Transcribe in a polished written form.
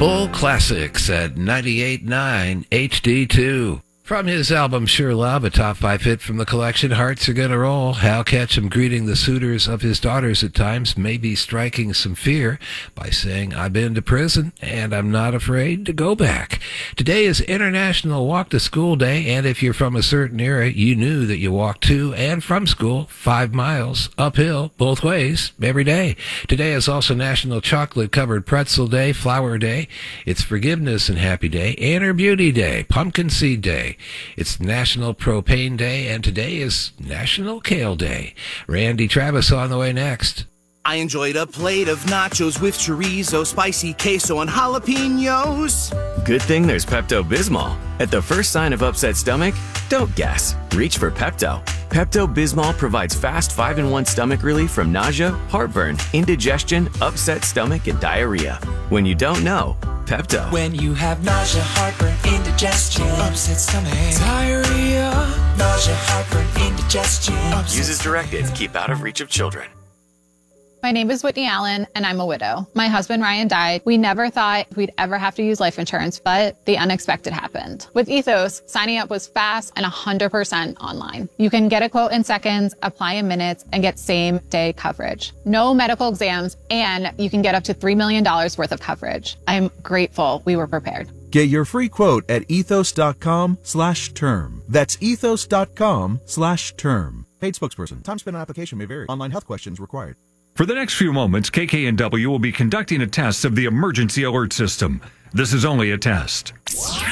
Bull Classics at 98.9 HD2. From his album Sure Love, a top 5 hit from the collection, Hearts Are Gonna Roll, Hal Ketchum greeting the suitors of his daughters at times, maybe striking some fear by saying, I've been to prison and I'm not afraid to go back. Today is International Walk to School Day, and if you're from a certain era, you knew that you walked to and from school 5 miles uphill both ways every day. Today is also National Chocolate Covered Pretzel Day, Flower Day. It's Forgiveness and Happy Day, Inner Beauty Day, Pumpkin Seed Day. It's National Propane Day, and today is National Kale Day. Randy Travis on the way next. I enjoyed a plate of nachos with chorizo, spicy queso, and jalapenos. Good thing there's Pepto-Bismol. At the first sign of upset stomach, don't guess. Reach for Pepto. Pepto-Bismol provides fast 5-in-1 stomach relief from nausea, heartburn, indigestion, upset stomach, and diarrhea. When you don't know, Pepto. When you have nausea, heartburn, indigestion, upset stomach, diarrhea, nausea, heartburn, indigestion. Use as directed. Keep out of reach of children. My name is Whitney Allen, and I'm a widow. My husband, Ryan, died. We never thought we'd ever have to use life insurance, but the unexpected happened. With Ethos, signing up was fast and 100% online. You can get a quote in seconds, apply in minutes, and get same-day coverage. No medical exams, and you can get up to $3 million worth of coverage. I'm grateful we were prepared. Get your free quote at ethos.com/term. That's ethos.com/term. Paid spokesperson. Time spent on application may vary. Online health questions required. For the next few moments, KKNW will be conducting a test of the emergency alert system. This is only a test.